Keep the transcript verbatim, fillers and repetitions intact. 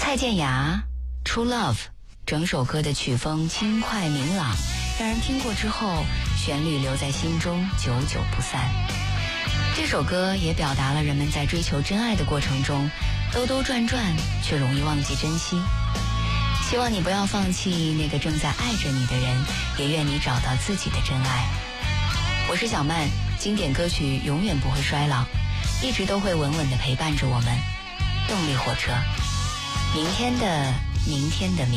蔡健雅 True Love 整首歌的曲风轻快明朗，让人听过之后旋律留在心中，久久不散。这首歌也表达了人们在追求真爱的过程中兜兜转转，却容易忘记珍惜。希望你不要放弃那个正在爱着你的人，也愿你找到自己的真爱。我是小曼，经典歌曲永远不会衰老，一直都会稳稳地陪伴着我们。动力火车，明天的明天的明